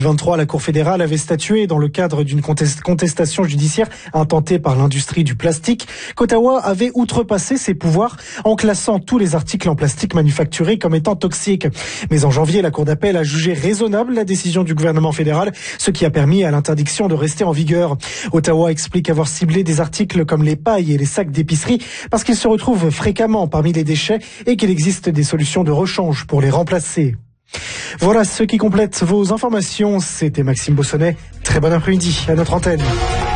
23, la Cour fédérale avait statué dans le cadre d'une contestation judiciaire intentée par l'industrie du plastique qu'Ottawa avait outrepassé ses pouvoirs en classant tous les articles en plastique manufacturés comme étant toxiques. Mais en janvier, la Cour d'appel a jugé raisonnable la décision du gouvernement fédéral, ce qui a permis à l'interdiction de rester en vigueur. Ottawa explique avoir ciblé des articles comme les pailles et les sacs d'épicerie parce qu'ils se retrouvent fréquemment parmi les déchets et qu'il existe des solutions de rechange pour les remplacer. Voilà ce qui complète vos informations. C'était Maxime Bossonnet. Très bon après-midi à notre antenne.